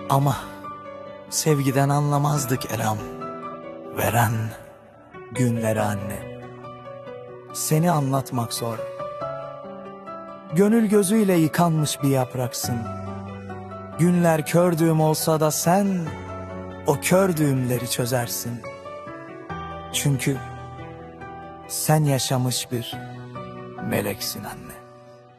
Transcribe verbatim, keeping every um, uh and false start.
Ama sevgiden anlamazdık elham. Veren günleri anne. Seni anlatmak zor. Gönül gözüyle yıkanmış bir yapraksın. Günler kördüğüm olsa da sen o kördüğümleri çözersin. Çünkü sen yaşamış bir meleksin anne.